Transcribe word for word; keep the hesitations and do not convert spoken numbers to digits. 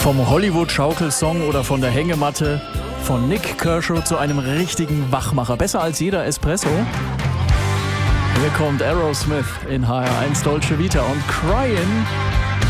Vom Hollywood-Schaukelsong oder von der Hängematte, von Nik Kershaw zu einem richtigen Wachmacher. Besser als jeder Espresso. Hier kommt Aerosmith in H R eins Dolce Vita und Cryin'.